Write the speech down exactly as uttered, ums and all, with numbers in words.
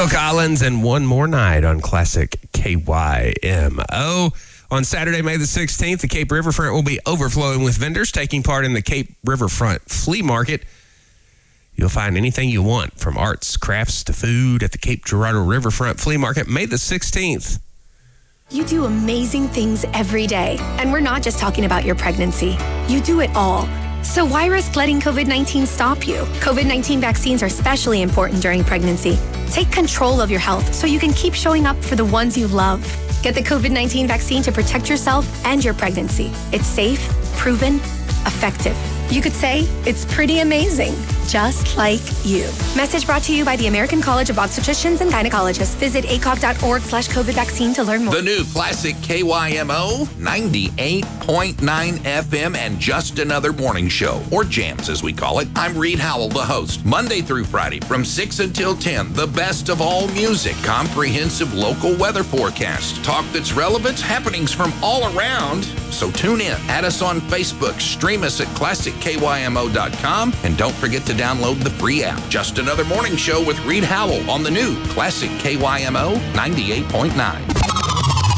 Phil Collins and One More Night on Classic K Y M O. On Saturday, May the sixteenth, the Cape Riverfront will be overflowing with vendors taking part in the Cape Riverfront Flea Market. You'll find anything you want, from arts, crafts, to food at the Cape Girardeau Riverfront Flea Market, May the sixteenth. You do amazing things every day, and we're not just talking about your pregnancy. You do it all. So why risk letting COVID nineteen stop you? COVID nineteen vaccines are especially important during pregnancy. Take control of your health so you can keep showing up for the ones you love. Get the COVID nineteen vaccine to protect yourself and your pregnancy. It's safe, proven, effective. You could say it's pretty amazing, just like you. Message brought to you by the American College of Obstetricians and Gynecologists. Visit A C O G dot org slash COVID vaccine to learn more. The new Classic K Y M O, ninety-eight point nine F M, and just another morning show, or jams as we call it. I'm Reed Howell, the host. Monday through Friday from six until ten, the best of all music, comprehensive local weather forecast, talk that's relevant, happenings from all around. So tune in, add us on Facebook, stream us at classic K Y M O dot com, and don't forget to download the free app. Just another morning show with Reed Howell on the new Classic K Y M O ninety-eight point nine.